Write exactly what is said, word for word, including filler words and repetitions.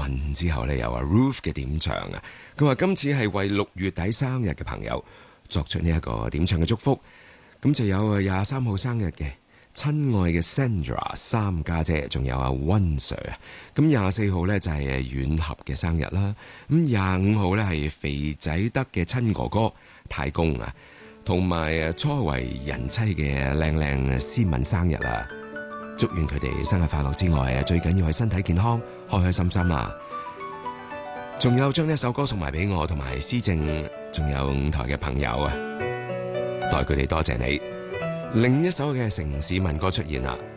問之後呢，有阿 Ruth 嘅點唱啊。佢話今次係為六月底生日嘅朋友作出呢一個點唱嘅祝福。咁就有廿三號生日嘅親愛嘅 Sandra 三家姐，仲有阿溫 Sir 啊。咁廿四號呢，就係遠合嘅生日啦。咁廿五號呢，係肥仔德嘅親哥哥太公啊，同埋初為人妻嘅靚靚思敏生日啊。祝願佢哋生日快樂之外啊，最緊要係身體健康，開開心心啊！仲有將呢一首歌送埋俾我同埋思正，仲有五台嘅朋友啊，代佢哋多謝你。另一首嘅城市民歌出現啦。